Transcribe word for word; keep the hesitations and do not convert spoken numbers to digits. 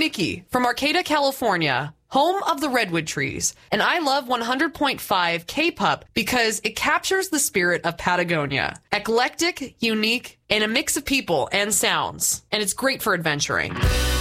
Mickey from Arcata, California, home of the redwood trees, and I love one hundred point five K-Pup because it captures the spirit of Patagonia. Eclectic, unique, and a mix of people and sounds, and it's great for adventuring.